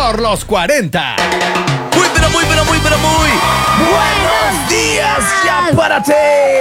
por los 40. Muy buenos días, ya párate.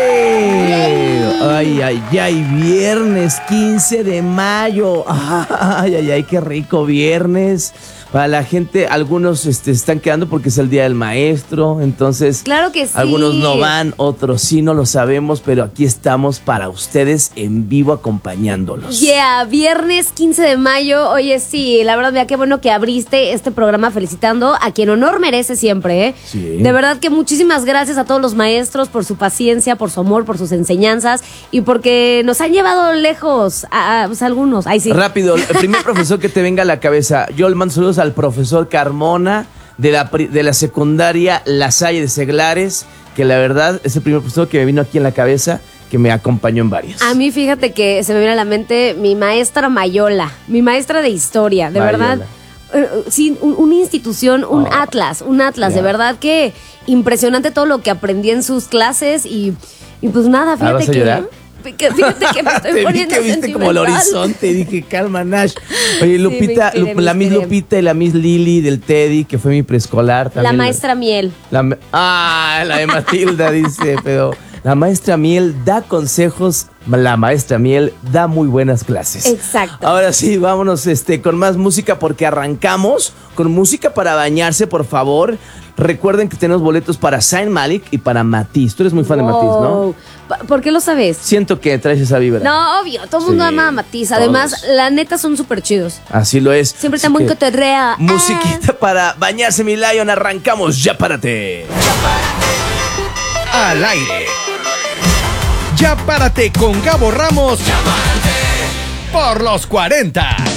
Ay, viernes 15 de mayo. Ay, qué rico viernes. Para la gente, algunos están quedando porque es el día del maestro, entonces claro que sí. Algunos no van, otros sí, no lo sabemos, pero aquí estamos para ustedes en vivo acompañándolos. Viernes 15 de mayo. Oye, sí, la verdad, mira, qué bueno que abriste este programa felicitando a quien honor merece siempre, ¿eh? Sí. De verdad que muchísimas gracias a todos los maestros por su paciencia, por su amor, por sus enseñanzas y porque nos han llevado lejos pues, algunos. Ay, sí. Rápido, el primer profesor que te venga a la cabeza. Yo le mando saludos al profesor Carmona de la secundaria La Salle de Seglares, que la verdad es el primer profesor que me vino aquí en la cabeza, que me acompañó en varias. A mí, fíjate que se me viene a la mente mi maestra Mayola, mi maestra de historia, de Mayola. verdad. Sí, una institución, un atlas, de verdad que impresionante todo lo que aprendí en sus clases y pues nada, fíjate ¿Vas a llorar? Fíjate que me estoy Te vi poniendo que viste como el sentimental. horizonte y dije, calma, Nash. Oye, Lupita, me inspiré, la Miss Lupita y la Miss Lili del Teddy, que fue mi preescolar también. La maestra Miel. La de Matilda dice, pero la maestra Miel da consejos, la maestra Miel da muy buenas clases. Exacto. Ahora sí, vámonos con más música porque arrancamos con música para bañarse, por favor. Recuerden que tenemos boletos para Zayn Malik y para Matiz. Tú eres muy fan de Matiz, ¿no? ¿Por qué lo sabes? Siento que traes esa vibra. No, obvio, todo el mundo Sí, ama a Matiz. Además, todos. la neta son súper chidos. Así lo es. Siempre Así están muy que, cotorrea. musiquita para bañarse, mi Lion. Arrancamos, ya párate. Al aire. Ya párate con Gabo Ramos por los 40.